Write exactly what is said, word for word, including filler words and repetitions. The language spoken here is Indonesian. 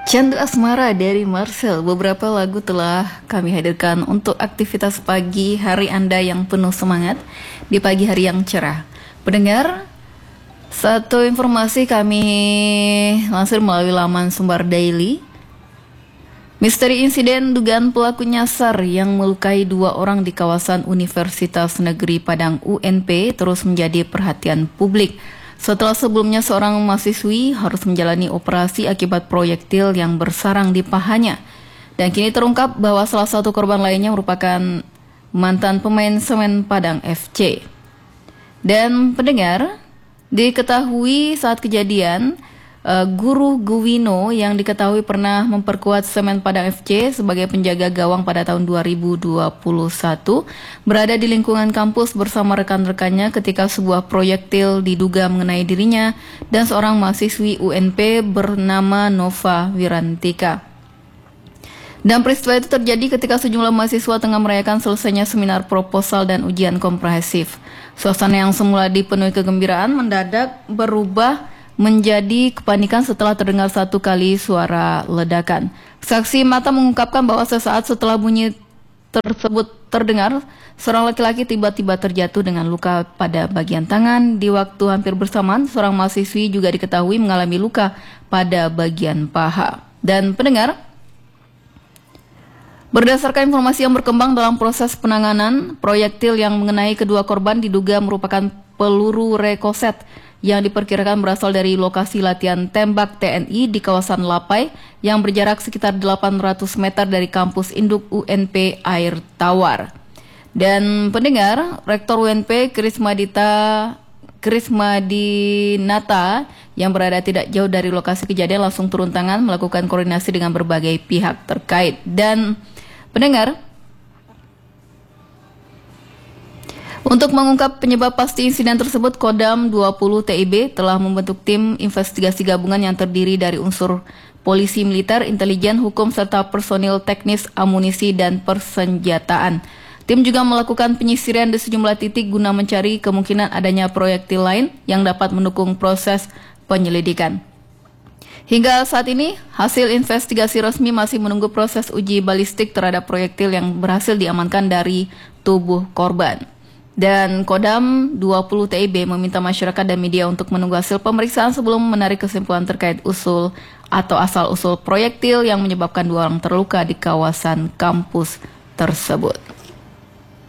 Candu Asmara dari Marcel. Beberapa lagu telah kami hadirkan untuk aktivitas pagi hari Anda yang penuh semangat di pagi hari yang cerah. Pendengar, satu informasi kami lansir melalui laman Sumbar Daily. Misteri insiden dugaan pelaku nyasar yang melukai dua orang di kawasan Universitas Negeri Padang U N P terus menjadi perhatian publik. Setelah sebelumnya seorang mahasiswi harus menjalani operasi akibat proyektil yang bersarang di pahanya. Dan kini terungkap bahwa salah satu korban lainnya merupakan mantan pemain Semen Padang F C. Dan pendengar, diketahui saat kejadian, uh, Guru Guwino yang diketahui pernah memperkuat Semen Padang F C sebagai penjaga gawang pada tahun dua ribu dua puluh satu berada di lingkungan kampus bersama rekan-rekannya ketika sebuah proyektil diduga mengenai dirinya dan seorang mahasiswi U N P bernama Nova Wirantika. Dan peristiwa itu terjadi ketika sejumlah mahasiswa tengah merayakan selesainya seminar proposal dan ujian komprehensif. Suasana yang semula dipenuhi kegembiraan mendadak berubah menjadi kepanikan setelah terdengar satu kali suara ledakan. Saksi mata mengungkapkan bahwa sesaat setelah bunyi tersebut terdengar, seorang laki-laki tiba-tiba terjatuh dengan luka pada bagian tangan. Di waktu hampir bersamaan, seorang mahasiswi juga diketahui mengalami luka pada bagian paha. Dan pendengar, berdasarkan informasi yang berkembang dalam proses penanganan, proyektil yang mengenai kedua korban diduga merupakan peluru rekoset yang diperkirakan berasal dari lokasi latihan tembak T N I di kawasan Lapai yang berjarak sekitar delapan ratus meter dari kampus induk U N P Air Tawar. Dan pendengar, Rektor U N P Krismadita Krismadinata yang berada tidak jauh dari lokasi kejadian langsung turun tangan melakukan koordinasi dengan berbagai pihak terkait. Dan pendengar, untuk mengungkap penyebab pasti insiden tersebut, Kodam dua puluh T I B telah membentuk tim investigasi gabungan yang terdiri dari unsur polisi militer, intelijen, hukum, serta personil teknis, amunisi, dan persenjataan. Tim juga melakukan penyisiran di sejumlah titik guna mencari kemungkinan adanya proyektil lain yang dapat mendukung proses penyelidikan. Hingga saat ini, hasil investigasi resmi masih menunggu proses uji balistik terhadap proyektil yang berhasil diamankan dari tubuh korban. Dan Kodam dua puluh T I B meminta masyarakat dan media untuk menunggu hasil pemeriksaan sebelum menarik kesimpulan terkait usul atau asal-usul proyektil yang menyebabkan dua orang terluka di kawasan kampus tersebut.